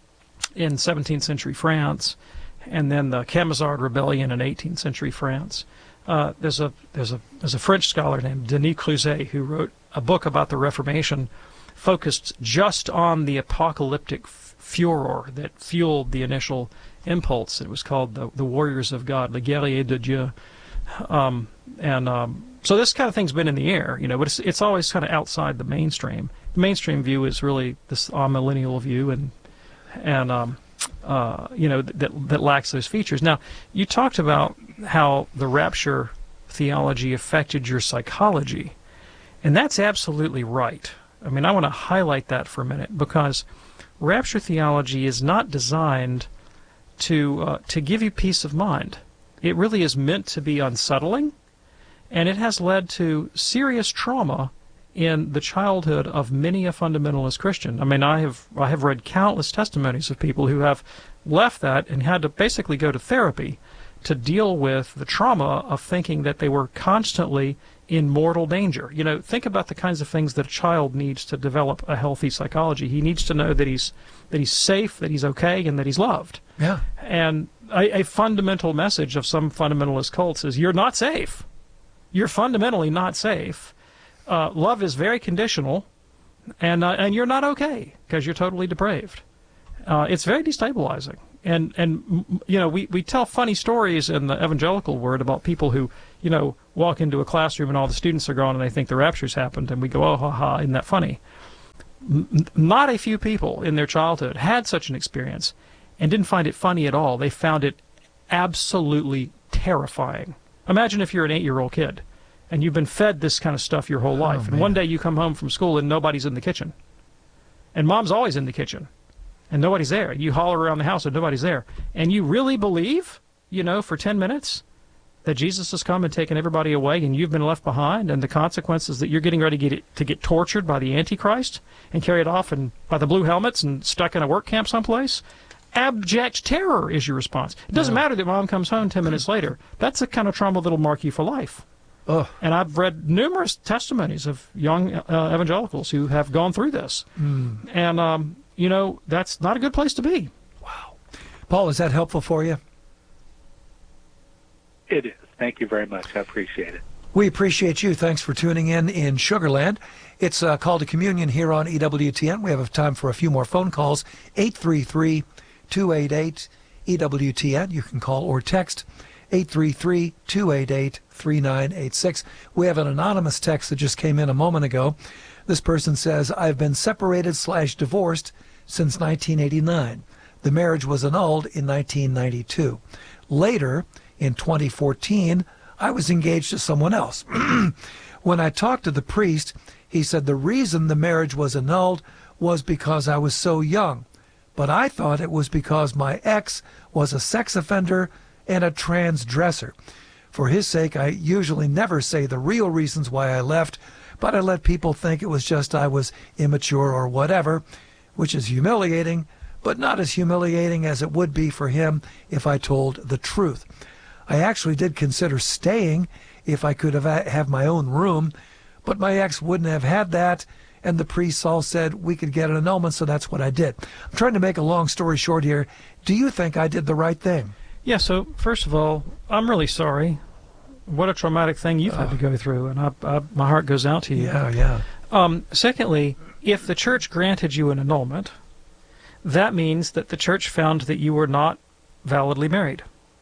Speaker 13: in seventeenth century France, and then the Camisard rebellion in eighteenth century France. Uh, there's a there's a there's a French scholar named Denis Cruzet who wrote a book about the Reformation, focused just on the apocalyptic f- furor that fueled the initial impulse. It was called the the Warriors of God, Les Guerriers de Dieu, um, and um, so this kind of thing's been in the air, you know, but it's it's always kind of outside the mainstream. The mainstream view is really this amillennial view, and and um, uh, you know that that lacks those features. Now, you talked about how the rapture theology affected your psychology, and that's absolutely right. I mean, I want to highlight that for a minute, because rapture theology is not designed to uh, to give you peace of mind. It really is meant to be unsettling, and it has led to serious trauma in the childhood of many a fundamentalist Christian. I mean, I have I have read countless testimonies of people who have left that and had to basically go to therapy to deal with the trauma of thinking that they were constantly in mortal danger. You know, think about the kinds of things that a child needs to develop a healthy psychology. He needs to know that he's that he's safe, that he's okay, and that he's loved.
Speaker 12: Yeah.
Speaker 13: And a, a fundamental message of some fundamentalist cults is you're not safe. You're fundamentally not safe. Uh, love is very conditional, and uh, and you're not okay because you're totally depraved. Uh, it's very destabilizing. And, and you know, we, we tell funny stories in the evangelical word about people who, you know, walk into a classroom and all the students are gone and they think the rapture's happened, and we go, oh, ha, ha, isn't that funny? M- not a few people in their childhood had such an experience and didn't find it funny at all. They found it absolutely terrifying. Imagine if you're an eight-year-old kid and you've been fed this kind of stuff your whole life, oh, and man. One day you come home from school and nobody's in the kitchen. And mom's always in the kitchen. And nobody's there. You holler around the house and nobody's there. And you really believe, you know, for ten minutes that Jesus has come and taken everybody away and you've been left behind, and the consequences that you're getting ready to get, to get tortured by the Antichrist and carried off and by the blue helmets and stuck in a work camp someplace? Abject terror is your response. It doesn't no. matter that mom comes home ten minutes later. That's the kind of trauma that'll mark you for life.
Speaker 12: Ugh.
Speaker 13: And I've read numerous testimonies of young uh, evangelicals who have gone through this.
Speaker 12: Mm.
Speaker 13: And, um, you know, that's not a good place to be.
Speaker 12: Wow. Paul, is that helpful for you?
Speaker 23: It is. Thank you very much. I appreciate it.
Speaker 12: We appreciate you. Thanks for tuning in in Sugar Land. It's a call to communion here on E W T N. We have time for a few more phone calls. eight three three, two eight eight, E W T N. You can call or text eight three three, two eight eight, three nine eight six. We have an anonymous text that just came in a moment ago. This person says, I've been separated slash divorced since nineteen eighty-nine. The marriage was annulled in nineteen ninety-two. Later, in twenty fourteen, I was engaged to someone else. When I talked to the priest, he said the reason the marriage was annulled was because I was so young. But I thought it was because my ex was a sex offender and a transdresser. For his sake, I usually never say the real reasons why I left, but I let people think it was just I was immature or whatever, which is humiliating, but not as humiliating as it would be for him if I told the truth. I actually did consider staying if I could have have my own room, but my ex wouldn't have had that, and the priests all said we could get an annulment, so that's what I did. I'm trying to make a long story short here. Do you think I did the right thing?
Speaker 13: Yeah, so first of all, I'm really sorry. What a traumatic thing you've had to go through, and I, I, my heart goes out to you.
Speaker 12: Yeah, yeah.
Speaker 13: Um, secondly, if the church granted you an annulment, that means that the church found that you were not validly married.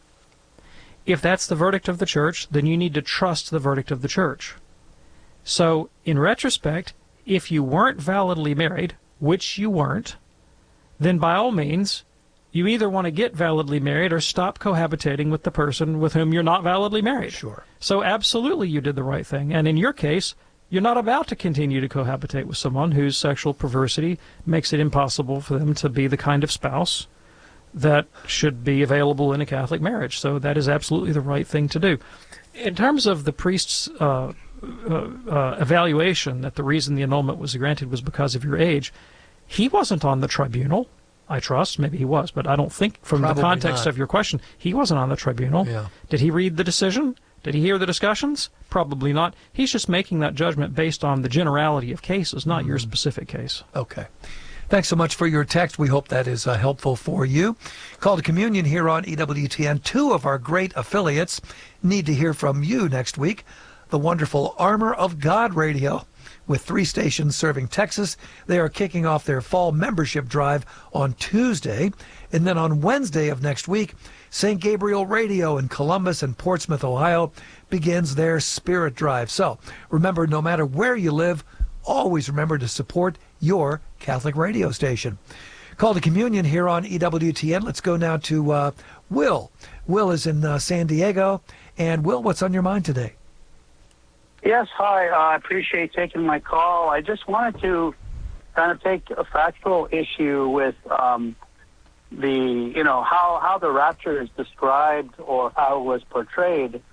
Speaker 13: If that's the verdict of the church, then you need to trust the verdict of the church. So, in retrospect, if you weren't validly married, which you weren't, then by all means, you either want to get validly married or stop cohabitating with the person with whom you're not validly married.
Speaker 12: Sure.
Speaker 13: So absolutely you did the right thing. And in your case, you're not about to continue to cohabitate with someone whose sexual perversity makes it impossible for them to be the kind of spouse that should be available in a Catholic marriage. So that is absolutely the right thing to do. In terms of the priest's uh, uh, uh, evaluation that the reason the annulment was granted was because of your age, he wasn't on the tribunal. I trust. Maybe he was, but I don't think from
Speaker 12: Probably
Speaker 13: the context
Speaker 12: not.
Speaker 13: of your question, he wasn't on the tribunal.
Speaker 12: Yeah.
Speaker 13: Did he read the decision? Did he hear the discussions? Probably not. He's just making that judgment based on the generality of cases, not mm-hmm. your specific case.
Speaker 12: Okay. Thanks so much for your text. We hope that is uh, helpful for you. Call to Communion here on E W T N. Two of our great affiliates need to hear from you next week. The wonderful Armor of God Radio, with three stations serving Texas. They are kicking off their fall membership drive on Tuesday. And then on Wednesday of next week, Saint Gabriel Radio in Columbus and Portsmouth, Ohio, begins their Spirit Drive. So remember, no matter where you live, always remember to support your Catholic radio station. Call to Communion here on E W T N. Let's go now to uh, Will. Will is in uh, San Diego. And Will, what's on your mind today?
Speaker 4: Yes, hi. Uh, I appreciate taking my call. I just wanted to kind of take a factual issue with um, the, you know, how, how the rapture is described or how it was portrayed.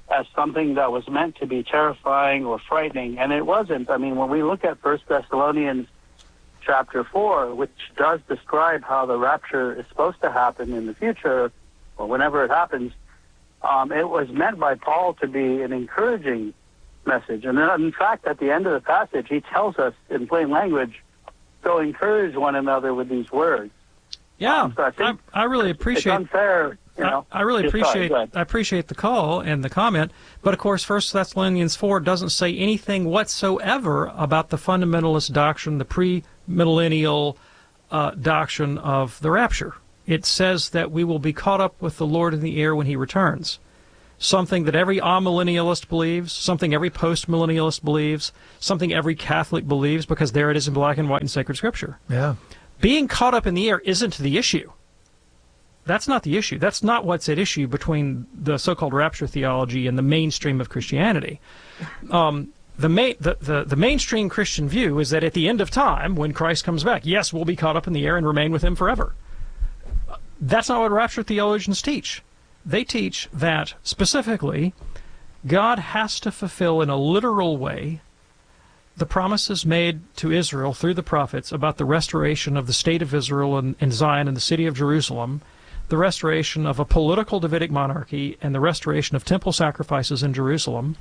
Speaker 4: as something that was meant to be terrifying or frightening, and it wasn't. I mean, when we look at First Thessalonians chapter four, which does describe how the rapture is supposed to happen in the future, or whenever it happens, um, it was meant by Paul to be an encouraging message. And then, in fact, at the end of the passage, he tells us in plain language, so encourage one another with these words.
Speaker 13: Yeah,
Speaker 4: um, so I, think
Speaker 13: I, I really appreciate.
Speaker 4: It's unfair. You know,
Speaker 13: I, I really
Speaker 4: Just
Speaker 13: appreciate
Speaker 4: sorry,
Speaker 13: I appreciate the call and the comment, but of course, First Thessalonians four doesn't say anything whatsoever about the fundamentalist doctrine, the pre-millennial uh, doctrine of the rapture. It says that we will be caught up with the Lord in the air when He returns. Something that every amillennialist believes, something every post-millennialist believes, something every Catholic believes, because there it is in black and white in sacred Scripture.
Speaker 12: Yeah.
Speaker 13: Being caught up in the air isn't the issue. That's not the issue. That's not what's at issue between the so-called rapture theology and the mainstream of Christianity. Um, the, main, the, the, the mainstream Christian view is that at the end of time, when Christ comes back, yes, we'll be caught up in the air and remain with Him forever. That's not what rapture theologians teach. They teach that, specifically, God has to fulfill in a literal way the promises made to Israel through the prophets about the restoration of the state of Israel and, and Zion and the city of Jerusalem, the restoration of a political Davidic monarchy, and the restoration of temple sacrifices in Jerusalem.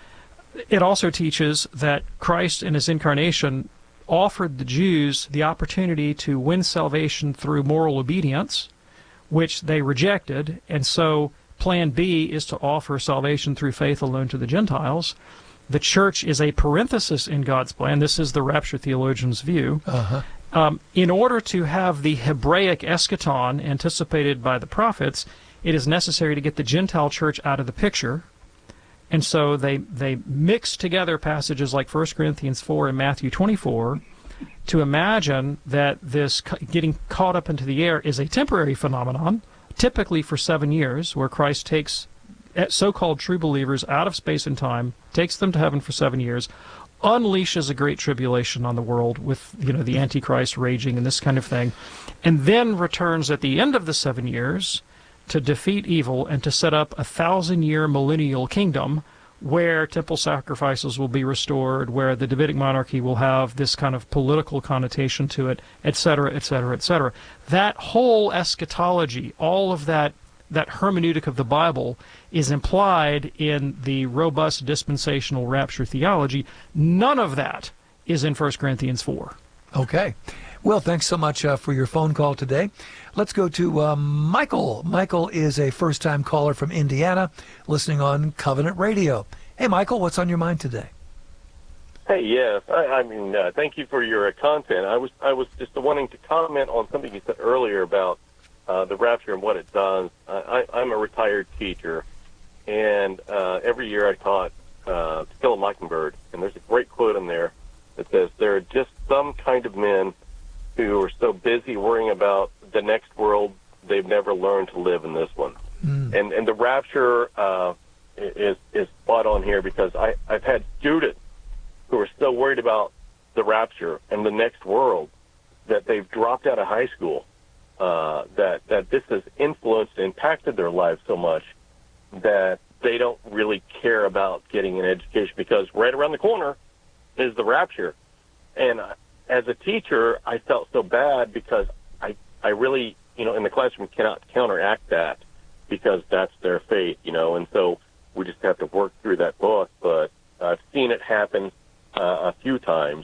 Speaker 13: It also teaches that Christ in His incarnation offered the Jews the opportunity to win salvation through moral obedience, which they rejected, and so plan B is to offer salvation through faith alone to the Gentiles. The church is a parenthesis in God's plan. This is the rapture theologian's view.
Speaker 12: Uh-huh.
Speaker 13: Um, in order to have the Hebraic eschaton anticipated by the prophets, it is necessary to get the Gentile church out of the picture. And so they, they mix together passages like First Corinthians four and Matthew twenty-four to imagine that this getting caught up into the air is a temporary phenomenon, typically for seven years, where Christ takes so-called true believers out of space and time, takes them to heaven for seven years, unleashes a great tribulation on the world with, you know, the Antichrist raging and this kind of thing, and then returns at the end of the seven years to defeat evil and to set up a thousand-year millennial kingdom where temple sacrifices will be restored, where the Davidic monarchy will have this kind of political connotation to it, et cetera, et cetera, et cetera. That whole eschatology, all of that that hermeneutic of the Bible is implied in the robust dispensational rapture theology. None of that is in First Corinthians four.
Speaker 12: Okay. Well, thanks so much uh, for your phone call today. Let's go to uh, Michael. Michael is a first-time caller from Indiana, listening on Covenant Radio. Hey, Michael, what's on your mind today?
Speaker 5: Hey, yes. I, I mean, uh, thank you for your uh, content. I was I was just wanting to comment on something you said earlier about uh, the rapture and what it does. I, I, I'm a retired teacher, and uh, every year I taught uh, To Kill a Mockingbird, and there's a great quote in there that says, there are just some kind of men who are so busy worrying about the next world, they've never learned to live in this one. Mm. And and the rapture uh, is is spot on here, because I, I've had students who are so worried about the rapture and the next world that they've dropped out of high school, uh, that, that this has influenced and impacted their lives so much that they don't really care about getting an education, because right around the corner is the rapture. And uh, as a teacher, I felt so bad, because I, I really, you know, in the classroom cannot counteract that, because that's their faith, you know, and so we just have to work through that book. But I've seen it happen uh, a few times,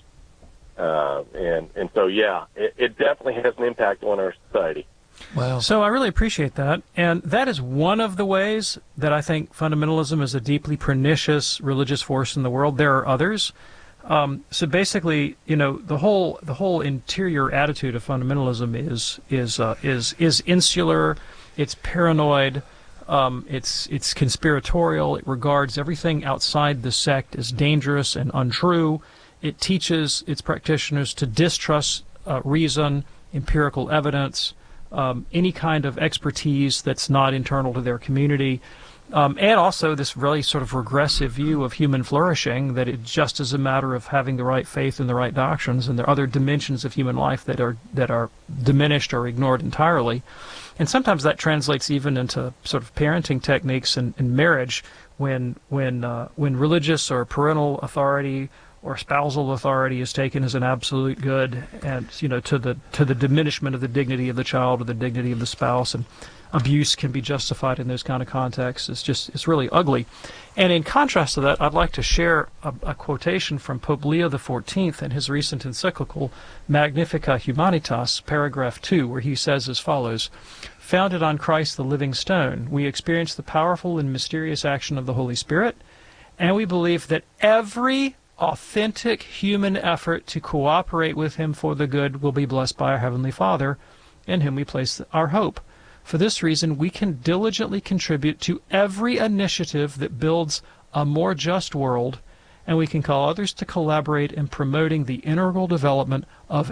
Speaker 5: uh, and, and so, yeah, it, it definitely has an impact on our society.
Speaker 13: Wow. So I really appreciate that, and that is one of the ways that I think fundamentalism is a deeply pernicious religious force in the world. There are others. Um, so basically, you know, the whole the whole interior attitude of fundamentalism is is uh, is is insular. It's paranoid. Um, it's it's conspiratorial. It regards everything outside the sect as dangerous and untrue. It teaches its practitioners to distrust uh, reason, empirical evidence, um, any kind of expertise that's not internal to their community. Um, and also this really sort of regressive view of human flourishing, that it just is a matter of having the right faith and the right doctrines, and there are other dimensions of human life that are that are diminished or ignored entirely. And sometimes that translates even into sort of parenting techniques in, in marriage, when when uh, when religious or parental authority or spousal authority is taken as an absolute good, and you know to the to the diminishment of the dignity of the child or the dignity of the spouse, and abuse can be justified in those kind of contexts. It's just it's really ugly. And in contrast to that, I'd like to share a, a quotation from Pope Leo the fourteenth in his recent encyclical Magnificat Humanitas, paragraph two, where he says as follows: "Founded on Christ the living stone, we experience the powerful and mysterious action of the Holy Spirit, and we believe that every authentic human effort to cooperate with him for the good will be blessed by our Heavenly Father, in whom we place our hope. For this reason, we can diligently contribute to every initiative that builds a more just world, and we can call others to collaborate in promoting the integral development of